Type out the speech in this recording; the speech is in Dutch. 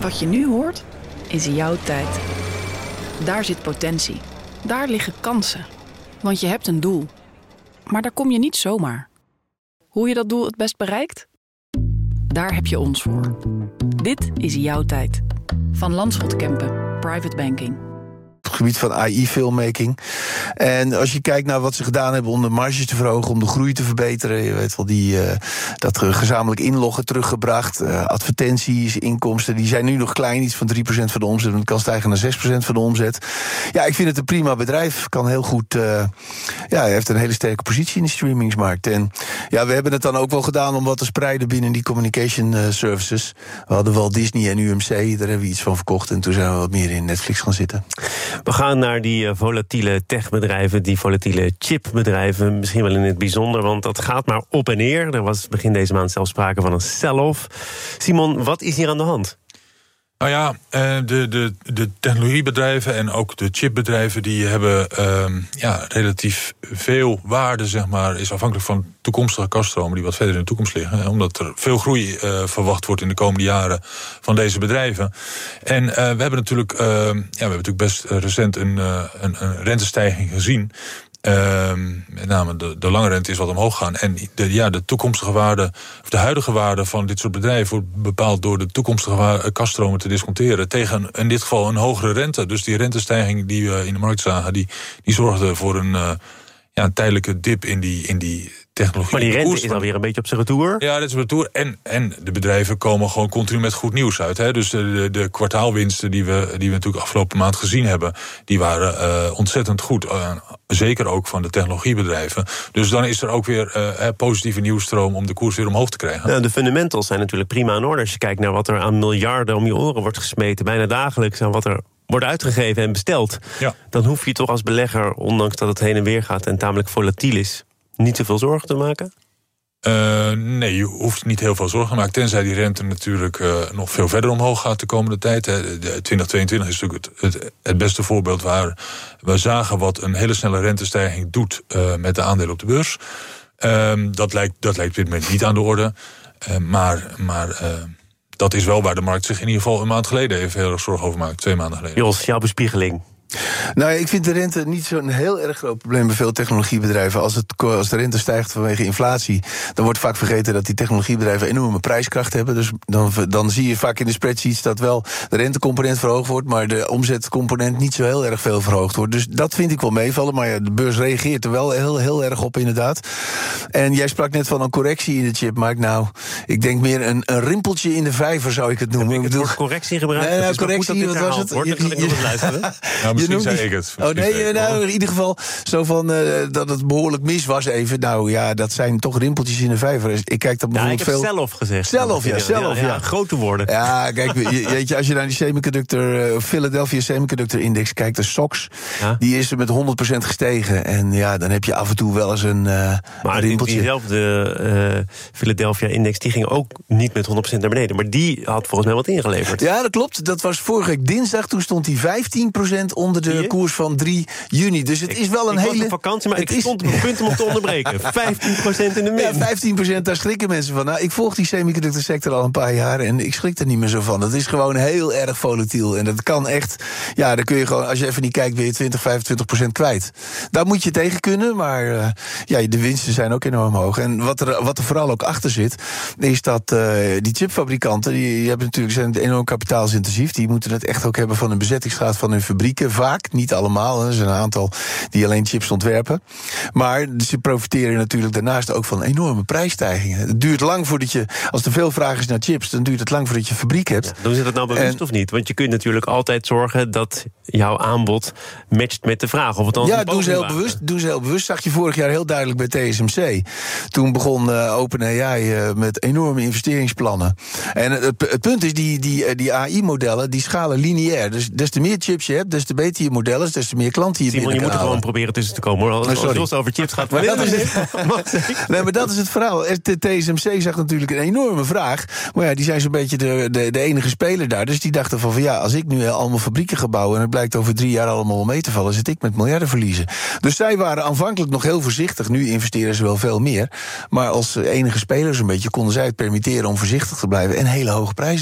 Wat je nu hoort, is jouw tijd. Daar zit potentie. Daar liggen kansen. Want je hebt een doel. Maar daar kom je niet zomaar. Hoe je dat doel het best bereikt? Daar heb je ons voor. Dit is jouw tijd. Van Landschot Kempen, Private Banking. Op het gebied van AI-filmmaking. En als je kijkt naar wat ze gedaan hebben om de marges te verhogen, om de groei te verbeteren, je weet wel, dat gezamenlijk inloggen teruggebracht, advertenties, inkomsten, die zijn nu nog klein, iets van 3% van de omzet, en het kan stijgen naar 6% van de omzet. Ja, ik vind het een prima bedrijf, kan heel goed, hij heeft een hele sterke positie in de streamingsmarkt. En ja, we hebben het dan ook wel gedaan om wat te spreiden binnen die communication services. We hadden wel Disney en UMC, daar hebben we iets van verkocht, en toen zijn we wat meer in Netflix gaan zitten. We gaan naar die volatiele techbedrijven, die volatiele chipbedrijven, misschien wel in het bijzonder, want dat gaat maar op en neer. Er was begin deze maand zelfs sprake van een sell-off. Simon, wat is hier aan de hand? Nou ja, de technologiebedrijven en ook de chipbedrijven, die hebben relatief veel waarde, zeg maar, is afhankelijk van toekomstige kaststromen die wat verder in de toekomst liggen. Omdat er veel groei verwacht wordt in de komende jaren van deze bedrijven. En we hebben natuurlijk best recent een rentestijging gezien. Met name de lange rente is wat omhoog gaan. En de toekomstige waarde, of de huidige waarde van dit soort bedrijven wordt bepaald door de toekomstige kaststromen te disconteren tegen in dit geval een hogere rente. Dus die rentestijging die we in de markt zagen, die zorgde voor een tijdelijke dip in die technologie. Maar die rente is alweer een beetje op zijn retour. Ja, dat is op retour. En de bedrijven komen gewoon continu met goed nieuws uit. Hè. Dus de kwartaalwinsten die we natuurlijk afgelopen maand gezien hebben, die waren ontzettend goed. Zeker ook van de technologiebedrijven. Dus dan is er ook weer positieve nieuwsstroom om de koers weer omhoog te krijgen. Nou, de fundamentals zijn natuurlijk prima in orde. Als je kijkt naar wat er aan miljarden om je oren wordt gesmeten, bijna dagelijks aan wat er wordt uitgegeven en besteld. Ja. Dan hoef je toch als belegger, ondanks dat het heen en weer gaat en tamelijk volatiel is, niet zoveel zorgen te maken? Nee, je hoeft niet heel veel zorgen te maken, tenzij die rente natuurlijk nog veel verder omhoog gaat de komende tijd. 2022 is natuurlijk het beste voorbeeld waar we zagen wat een hele snelle rentestijging doet met de aandelen op de beurs. Dat lijkt op dit moment niet aan de orde. Maar dat is wel waar de markt zich in ieder geval een maand geleden even heel erg zorgen over maakt. 2 maanden geleden. Jos, jouw bespiegeling. Nou, ik vind de rente niet zo'n heel erg groot probleem bij veel technologiebedrijven. Als de rente stijgt vanwege inflatie, dan wordt vaak vergeten dat die technologiebedrijven enorme prijskracht hebben. Dus dan zie je vaak in de spreadsheets dat wel de rentecomponent verhoogd wordt, maar de omzetcomponent niet zo heel erg veel verhoogd wordt. Dus dat vind ik wel meevallen, maar ja, de beurs reageert er wel heel erg op, inderdaad. En jij sprak net van een correctie in de chipmarkt. Nou, ik denk meer een rimpeltje in de vijver, zou ik het noemen. Heb ik het woord correctie gebruikt? Nee, nou, correctie, wat was het? Dan kan ik nog eens luisteren. Misschien zei ik het. In ieder geval zo van dat het behoorlijk mis was even. Nou ja, dat zijn toch rimpeltjes in de vijver. Ik kijk dat bijvoorbeeld veel. Ik heb zelf gezegd. Zelf. Grote woorden. Ja, kijk, weet je, als je naar die Philadelphia Semiconductor Index kijkt, de SOX, die is er met 100% gestegen. En ja, dan heb je af en toe wel eens een rimpeltje. Diezelfde Philadelphia Index, die ging ook niet met 100% naar beneden. Maar die had volgens mij wat ingeleverd. Ja, dat klopt. Dat was vorige week dinsdag. Toen stond die 15% onder de koers van 3 juni. Dus het is wel een hele... Ik was op vakantie, maar ik stond op het punt om het te onderbreken. 15% in de min. Ja, 15%, daar schrikken mensen van. Nou, ik volg die semiconductor sector al een paar jaar en ik schrik er niet meer zo van. Dat is gewoon heel erg volatiel. En dat kan echt... Ja, dan kun je gewoon, als je even niet kijkt, weer 20-25% kwijt. Daar moet je tegen kunnen, maar de winsten zijn ook enorm hoog. En wat er vooral ook achter zit, is dat die chipfabrikanten, die hebben natuurlijk, zijn enorm kapitaalsintensief. Die moeten het echt ook hebben van een bezettingsgraad van hun fabrieken. Vaak, niet allemaal. Er zijn een aantal die alleen chips ontwerpen. Maar ze profiteren natuurlijk daarnaast ook van enorme prijsstijgingen. Het duurt lang voordat je, als er veel vraag is naar chips, dan duurt het lang voordat je fabriek hebt. Ja, doen ze dat nou bewust of niet? Want je kunt natuurlijk altijd zorgen dat jouw aanbod matcht met de vraag. Of het dan doen ze heel bewust. Zag je vorig jaar heel duidelijk bij TSMC. Toen begon OpenAI met enorme investeringsplannen. En het punt is, die AI-modellen, die schalen lineair. Dus des te meer chips je hebt, des te beter je model is, des te meer klanten je binnen kan halen. Je moet er gewoon proberen tussen te komen, hoor. Als Jos over chips gaat. Maar dat is het verhaal. TSMC zag natuurlijk een enorme vraag. Maar ja, die zijn zo'n beetje de enige speler daar. Dus die dachten van als ik nu allemaal fabrieken ga bouwen en het blijkt over 3 jaar allemaal mee te vallen, zit ik met miljarden verliezen. Dus zij waren aanvankelijk nog heel voorzichtig. Nu investeren ze wel veel meer. Maar als enige speler zo'n beetje konden zij het permitteren om voorzichtig te blijven en hele hoge prijzen